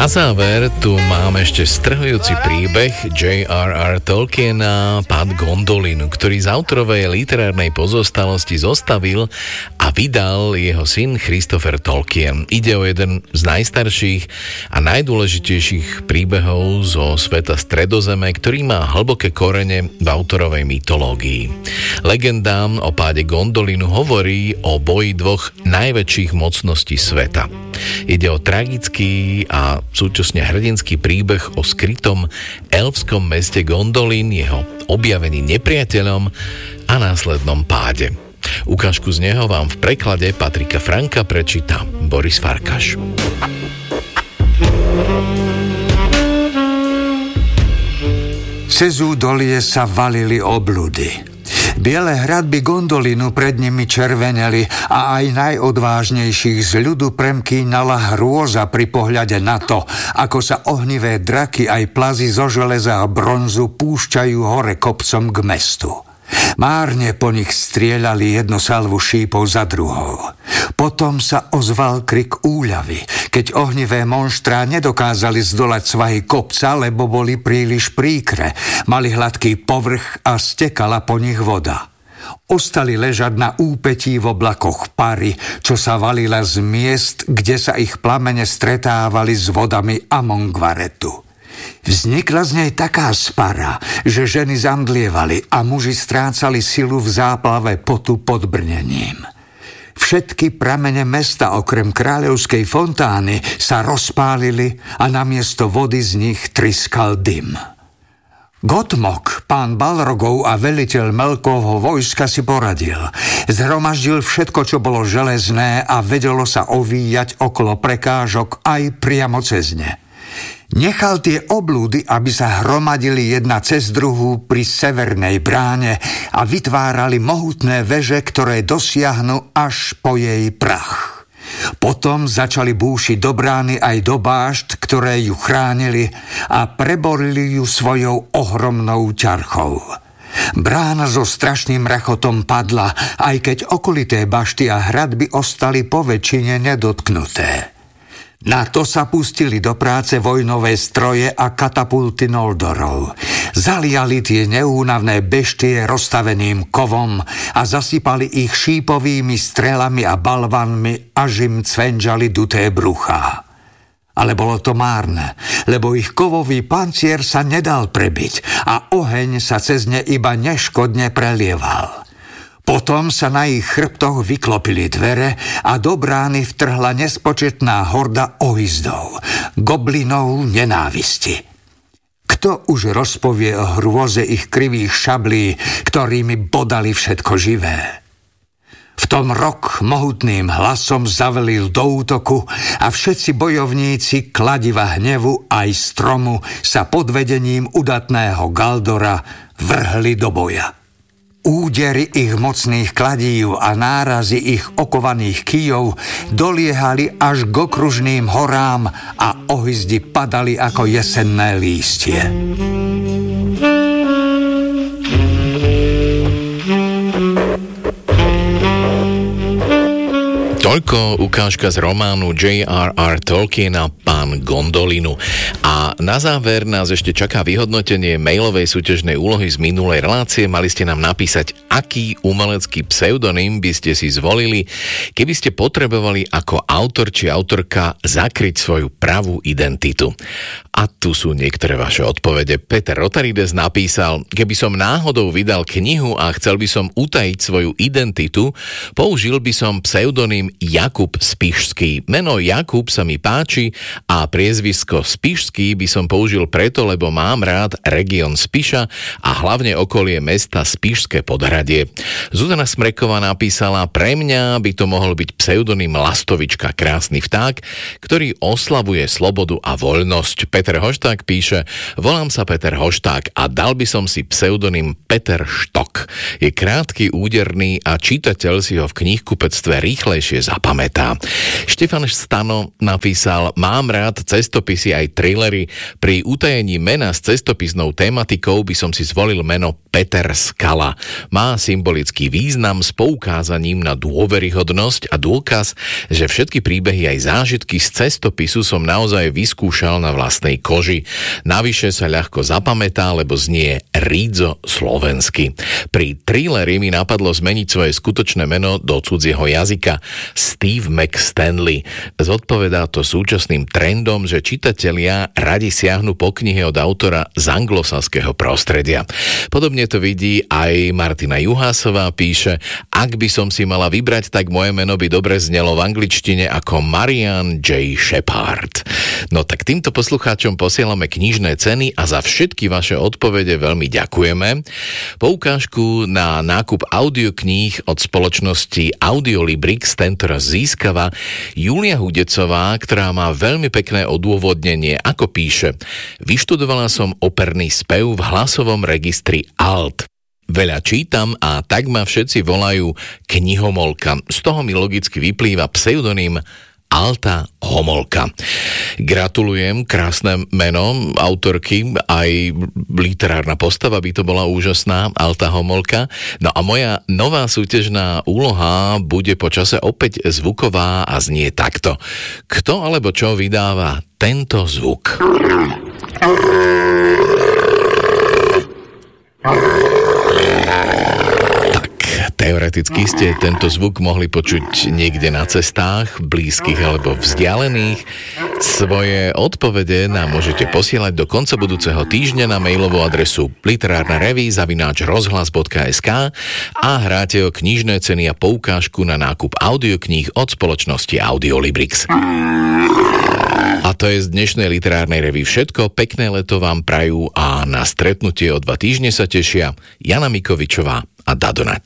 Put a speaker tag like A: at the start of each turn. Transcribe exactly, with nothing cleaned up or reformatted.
A: Na záver tu mám ešte strhujúci príbeh J R R Tolkiena Pád Gondolinu, ktorý z autorovej literárnej pozostalosti zostavil a vydal jeho syn Christopher Tolkien. Ide o jeden z najstarších a najdôležitejších príbehov zo sveta Stredozeme, ktorý má hlboké korene v autorovej mytológii. Legenda o páde Gondolinu hovorí o boji dvoch najväčších mocností sveta. Ide o tragický a súčasne hrdinský príbeh o skrytom elfskom meste Gondolin, jeho objavení nepriateľom a následnom páde. Ukážku z neho vám v preklade Patrika Franka prečíta Boris Farkaš.
B: Cez údolie sa valili obludy. Biele hradby Gondolinu pred nimi červeneli a aj najodvážnejších z ľudu premkýnala hrôza pri pohľade na to, ako sa ohnivé draky aj plazy zo železa a bronzu púšťajú hore kopcom k mestu. Márne po nich strieľali jednu salvu šípov za druhou. Potom sa ozval krik úľavy, keď ohnivé monštrá nedokázali zdolať svahy kopca, lebo boli príliš príkre, mali hladký povrch a stekala po nich voda. Ostali ležať na úpetí v oblakoch pary, čo sa valila z miest, kde sa ich plamene stretávali s vodami Amongvaretu. Vznikla z nej taká spara, že ženy zamdlievali a muži strácali silu v záplave potu pod brnením. Všetky pramene mesta okrem kráľovskej fontány sa rozpálili a namiesto vody z nich tryskal dym. Gotmok, pán Balrogov a veliteľ Melkovho vojska si poradil. Zhromaždil všetko, čo bolo železné a vedelo sa ovíjať okolo prekážok aj priamo cez ne. Nechal tie oblúdy, aby sa hromadili jedna cez druhú pri severnej bráne a vytvárali mohutné veže, ktoré dosiahnu až po jej prach. Potom začali búšiť do brány aj do bášt, ktoré ju chránili, a preborili ju svojou ohromnou ťarchou. Brána so strašným rachotom padla, aj keď okolité bašty a hradby ostali po väčšine nedotknuté. Na to sa pustili do práce vojnové stroje a katapulty Noldorov. Zaliali tie neúnavné beštie rozstaveným kovom a zasypali ich šípovými strelami a balvanmi, až im cvenžali duté bruchá. Ale bolo to márne, lebo ich kovový pancier sa nedal prebiť a oheň sa cez ne iba neškodne prelieval. Potom sa na ich chrbtoch vyklopili dvere a do brány vtrhla nespočetná horda ohyzdov, goblinov nenávisti. Kto už rozpovie o hrôze ich krivých šablí, ktorými bodali všetko živé? V tom rok mohutným hlasom zavelil do útoku a všetci bojovníci kladiva hnevu aj stromu sa pod vedením udatného Galdora vrhli do boja. Údery ich mocných kladív a nárazy ich okovaných kijov doliehali až k okružným horám a ohyzdi padali ako jesenné lístie.
A: Toľko ukážka z románu J R R Tolkiena Pán Gondolinu. A na záver nás ešte čaká vyhodnotenie mailovej súťažnej úlohy z minulej relácie. Mali ste nám napísať, aký umelecký pseudonym by ste si zvolili, keby ste potrebovali ako autor či autorka zakryť svoju pravú identitu. A tu sú niektoré vaše odpovede. Peter Rotarides napísal: keby som náhodou vydal knihu a chcel by som utajiť svoju identitu, použil by som pseudonym Jakub Spišský. Meno Jakub sa mi páči a priezvisko Spišský by som použil preto, lebo mám rád región Spiša a hlavne okolie mesta Spišské Podhradie. Zuzana Smreková napísala: pre mňa by to mohol byť pseudonym Lastovička, krásny vták, ktorý oslavuje slobodu a voľnosť. Peter Hošták píše: volám sa Peter Hošták a dal by som si pseudonym Peter Štok. Je krátky, úderný a čitateľ si ho v knihkupectve rýchlejšie zapamätá. Štefan Stano napísal: mám rád cestopisy aj thrillery. Pri utajení mena s cestopisnou tématikou by som si zvolil meno Peter Skala. Má symbolický význam s poukázaním na dôveryhodnosť a dôkaz, že všetky príbehy aj zážitky z cestopisu som naozaj vyskúšal na vlastnej koži. Navyše sa ľahko zapamätá, lebo znie rídzo slovensky. Pri thrilleri mi napadlo zmeniť svoje skutočné meno do cudzieho jazyka. Steve McStanley. Zodpovedá to súčasným trendom, že čitatelia radi siahnu po knihe od autora z anglosaského prostredia. Podobne to vidí aj Martina Juhásová, píše: ak by som si mala vybrať, tak moje meno by dobre znelo v angličtine ako Marian J. Shepard. No tak týmto poslucháčom posielame knižné ceny a za všetky vaše odpovede veľmi ďakujeme. Poukážku na nákup audiokníh od spoločnosti Audiolibrix tentoraz získava Julia Hudecová, ktorá má veľmi pekné odôvodnenie, ako píše: vyštudovala som operný spev v hlasovom registri Alt. Veľa čítam a tak ma všetci volajú knihomolka. Z toho mi logicky vyplýva pseudonym Alta Homolka. Gratulujem, krásne meno autorky, aj literárna postava by to bola úžasná, Alta Homolka. No a moja nová súťažná úloha bude počase opäť zvuková a znie takto. Kto alebo čo vydáva tento zvuk? Teoreticky ste tento zvuk mohli počuť niekde na cestách, blízkych alebo vzdialených. Svoje odpovede nám môžete posielať do konca budúceho týždňa na mailovú adresu literárna reví zavináč rozhlas bodka es ká a hráte o knižné ceny a poukážku na nákup audiokníh od spoločnosti Audiolibrix. A to je z dnešnej literárnej reví všetko. Pekné leto vám prajú a na stretnutie o dva týždne sa tešia Jana Mikovičová a Dado Nať.